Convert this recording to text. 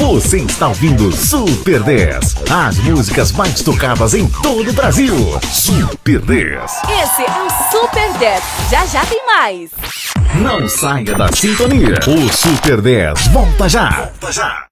Você está ouvindo Super 10. As músicas mais tocadas em todo o Brasil. Super 10. Esse é o Super 10. Já já tem mais. Não saia da sintonia. O Super 10 volta já. Volta já.